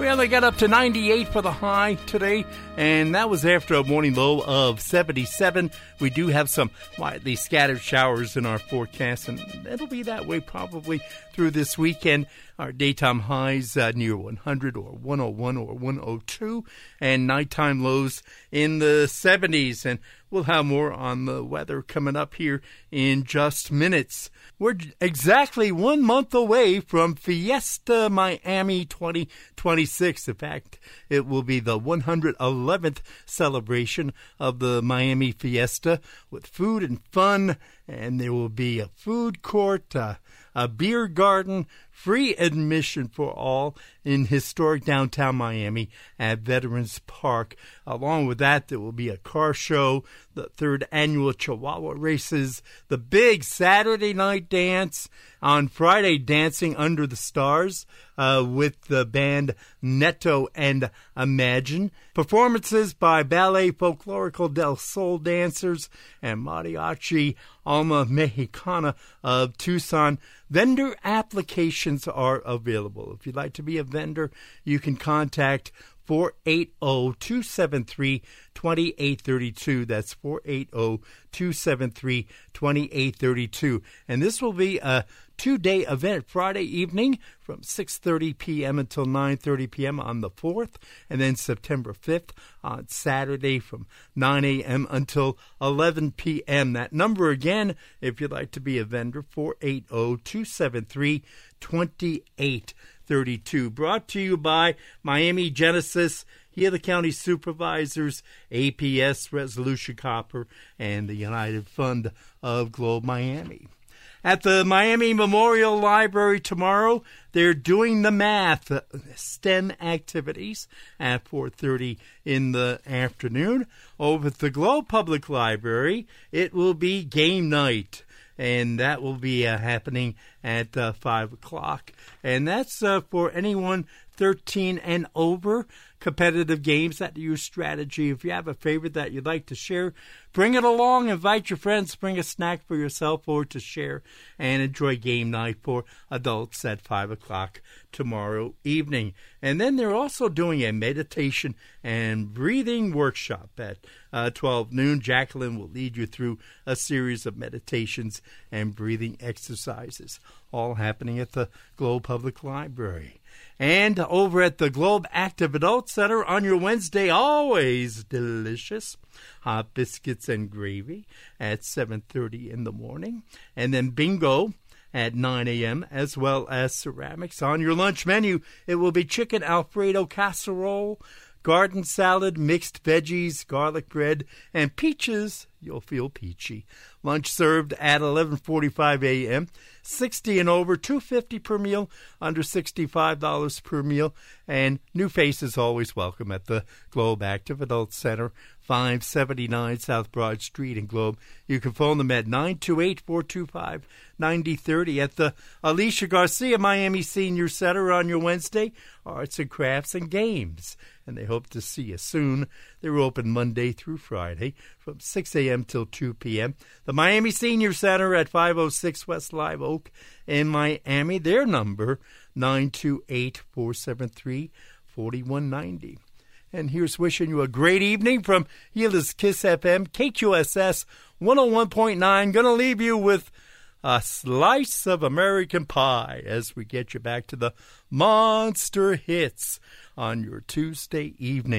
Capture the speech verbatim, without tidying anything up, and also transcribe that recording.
We only got up to ninety-eight for the high today, and that was after a morning low of seventy-seven. We do have some widely scattered showers in our forecast, and it'll be that way probably through this weekend. Our daytime highs uh, near one hundred or one oh one or one oh two, and nighttime lows in the seventies. And we'll have more on the weather coming up here in just minutes. We're exactly one month away from Fiesta Miami twenty twenty-six. In fact, it will be the one hundred eleventh celebration of the Miami Fiesta with food and fun, and there will be a food court, uh, a beer garden, free admission for all in historic downtown Miami at Veterans Park. Along with that, there will be a car show, the third annual Chihuahua races, the big Saturday night dance, on Friday Dancing Under the Stars uh, with the band Neto and Imagine, performances by Ballet Folklorico del Sol dancers and Mariachi Alma Mexicana of Tucson. Vendor applications are available. If you'd like to be a vendor, you can contact four eight zero, two seven three, two eight three two. That's four eight zero, two seven three, two eight three two. And this will be a two-day event, Friday evening from six thirty p.m. until nine thirty p.m. on the fourth, and then September fifth on Saturday from nine a.m. until eleven p.m. That number again, if you'd like to be a vendor, four eight zero, two seven three, two eight three two. Brought to you by Miami Genesis, Gila County Supervisors, A P S, Resolution Copper, and the United Fund of Globe Miami. At the Miami Memorial Library tomorrow, they're doing the math, uh, STEM activities at four thirty in the afternoon. Over at the Globe Public Library, it will be game night, and that will be uh, happening at uh, five o'clock. And that's uh, for anyone thirteen and over. Competitive games, that's your strategy. If you have a favorite that you'd like to share, bring it along. Invite your friends. Bring a snack for yourself or to share, and enjoy game night for adults at five o'clock tomorrow evening. And then they're also doing a meditation and breathing workshop at uh, twelve noon. Jacqueline will lead you through a series of meditations and breathing exercises, all happening at the Globe Public Library. And over at the Globe Active Adult Center on your Wednesday, always delicious hot biscuits and gravy at seven thirty in the morning. And then bingo at nine a.m., as well as ceramics. On your lunch menu, it will be chicken Alfredo casserole, garden salad, mixed veggies, garlic bread, and peaches. You'll feel peachy. Lunch served at eleven forty-five a.m., sixty and over, two dollars and fifty cents per meal, under sixty-five dollars per meal, and new faces always welcome at the Globe Active Adult Center, five seventy-nine South Broad Street in Globe. You can phone them at nine two eight, four two five, nine zero three zero. At the Alicia Garcia Miami Senior Center on your Wednesday, arts and crafts and games. And they hope to see you soon. They're open Monday through Friday from six a.m. till two p.m. The Miami Senior Center at five oh six West Live Oak in Miami. Their number, nine two eight, four seven three, four one nine zero. And here's wishing you a great evening from Gila's Kiss F M, K Q S S one oh one point nine. Going to leave you with a slice of American pie as we get you back to the monster hits on your Tuesday evening.